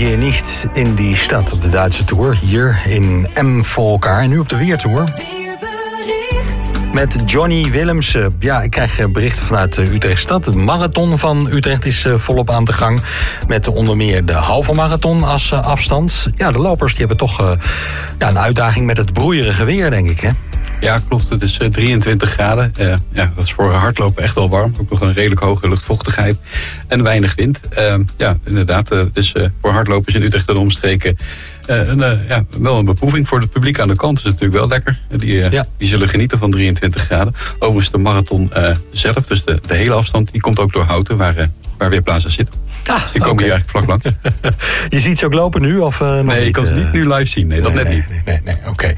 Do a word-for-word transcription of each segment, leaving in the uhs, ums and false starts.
hier niet in die stad op de Duitse Tour. Hier in M voor elkaar. En nu op de Weertour. Met Johnny Willemsen. Ja, ik krijg berichten vanuit Utrechtstad. De marathon van Utrecht is volop aan de gang. Met onder meer de halve marathon als afstand. Ja, de lopers die hebben toch uh, ja, een uitdaging met het broeierige weer, denk ik, hè? Ja, klopt. Het is drieëntwintig graden. Uh, ja, dat is voor hardlopen echt wel warm. Ook nog een redelijk hoge luchtvochtigheid en weinig wind. Uh, ja, inderdaad. Uh, het is uh, voor hardlopers in Utrecht en omstreken uh, een, uh, ja, wel een beproeving. Voor het publiek aan de kant is het natuurlijk wel lekker. Die, uh, ja. die zullen genieten van drieëntwintig graden. Overigens de marathon uh, zelf, dus de, de hele afstand, die komt ook door Houten, waar, uh, waar Weerplaza zit. Ah, dus die komen okay. hier eigenlijk vlak langs. Je ziet ze ook lopen nu? Of, uh, nog nee, niet? je kan ze niet nu live zien. Nee, dat nee, net nee, niet. Nee, nee, nee, oké. Okay.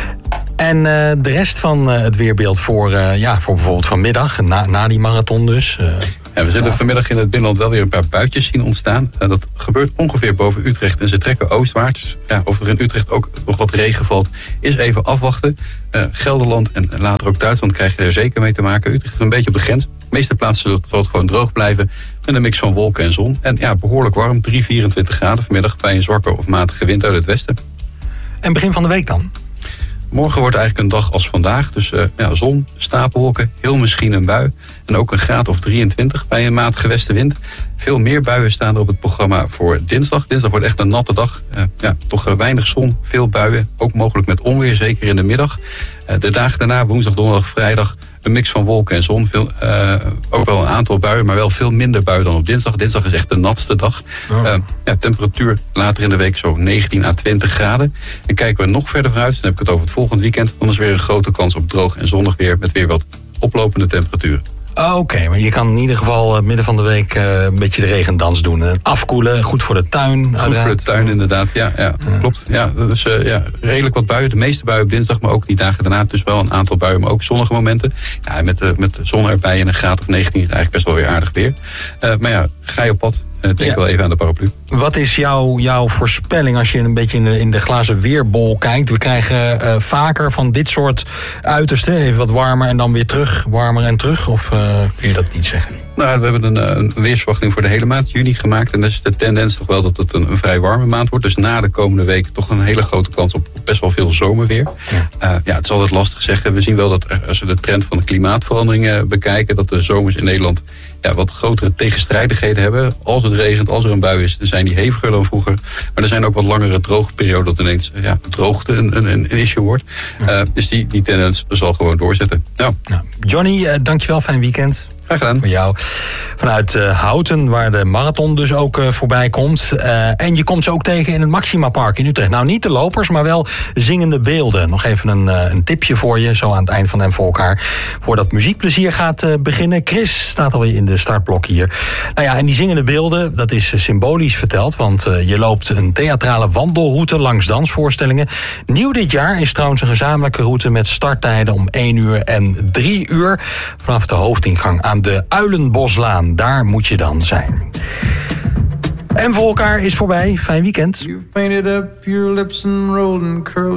En uh, de rest van uh, het weerbeeld voor, uh, ja, voor bijvoorbeeld vanmiddag, na, na die marathon dus. Uh, ja, we zullen ja. vanmiddag in het binnenland wel weer een paar buitjes zien ontstaan. Uh, dat gebeurt ongeveer boven Utrecht en ze trekken oostwaarts. Ja, of er in Utrecht ook nog wat regen valt, is even afwachten. Uh, Gelderland en later ook Duitsland krijgen er zeker mee te maken. Utrecht is een beetje op de grens. De meeste plaatsen zal het gewoon droog blijven. Met een mix van wolken en zon. En ja, behoorlijk warm, drie, vierentwintig graden vanmiddag bij een zwakke of matige wind uit het westen. En begin van de week dan? Morgen wordt eigenlijk een dag als vandaag. Dus uh, ja, zon, stapelwolken, heel misschien een bui. En ook een graad of drieëntwintig bij een matige westenwind. Veel meer buien staan er op het programma voor dinsdag. Dinsdag wordt echt een natte dag. Uh, ja, toch uh, weinig zon, veel buien. Ook mogelijk met onweer, zeker in de middag. Uh, de dagen daarna, woensdag, donderdag, vrijdag, een mix van wolken en zon. Veel, uh, ook wel een aantal buien, maar wel veel minder buien dan op dinsdag. Dinsdag is echt de natste dag. Oh. Uh, ja, temperatuur later in de week zo negentien à twintig graden. En kijken we nog verder vooruit, dan heb ik het over het volgend weekend. Dan is weer een grote kans op droog en zonnig weer met weer wat oplopende temperaturen. Oké, okay, maar je kan in ieder geval uh, midden van de week uh, een beetje de regendans doen. Uh, afkoelen, goed voor de tuin. Goed uiteraard. voor de tuin, inderdaad. Ja, ja, ja. klopt. Ja, dat is uh, ja, redelijk wat buien. De meeste buien op dinsdag, maar ook die dagen daarna. Dus wel een aantal buien, maar ook zonnige momenten. Ja, met, uh, met zon erbij en een graad of negentien is het eigenlijk best wel weer aardig weer. Uh, maar ja, ga je op pad. Denk ja. wel even aan de paraplu. Wat is jouw, jouw voorspelling als je een beetje in de, in de glazen weerbol kijkt? We krijgen uh, vaker van dit soort uitersten. Even wat warmer en dan weer terug. Warmer en terug. Of uh, kun je dat niet zeggen? Nou, we hebben een, een weersverwachting voor de hele maand juni gemaakt. En dat is de tendens toch wel dat het een, een vrij warme maand wordt. Dus na de komende week toch een hele grote kans op best wel veel zomerweer. Ja, uh, ja het is altijd lastig zeggen. We zien wel dat als we de trend van de klimaatveranderingen bekijken, dat de zomers in Nederland ja, wat grotere tegenstrijdigheden hebben. Als het regent, als er een bui is, dan zijn die heviger dan vroeger. Maar er zijn ook wat langere droge perioden dat ineens ja, droogte een, een, een issue wordt. Uh, dus die, die tendens zal gewoon doorzetten. Ja. Nou, Johnny, uh, dankjewel. Fijn weekend. Graag gedaan. Voor jou. Vanuit uh, Houten, waar de marathon dus ook uh, voorbij komt. Uh, en je komt ze ook tegen in het Maxima Park in Utrecht. Nou, niet de lopers, maar wel zingende beelden. Nog even een, uh, een tipje voor je, zo aan het eind van hem voor elkaar. Voordat muziekplezier gaat uh, beginnen. Chris staat alweer in de startblok hier. Nou ja, en die zingende beelden, dat is uh, symbolisch verteld. Want uh, je loopt een theatrale wandelroute langs dansvoorstellingen. Nieuw dit jaar is trouwens een gezamenlijke route met starttijden om één uur en drie uur. Vanaf de hoofdingang aan de Uilenboslaan. Daar moet je dan zijn. En voor elkaar is voorbij. Fijn weekend. You've painted up your lips and rolled and curled.